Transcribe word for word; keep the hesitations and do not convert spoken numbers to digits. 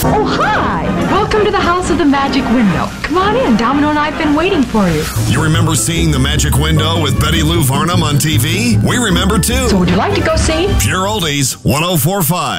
Oh, hi! Welcome to the House of the Magic Window. Come on in. Domino and I have been waiting for you. You remember seeing The Magic Window with Betty Lou Varnum on T V? We remember too. So would you like to go see? Pure Oldies, one oh four point five.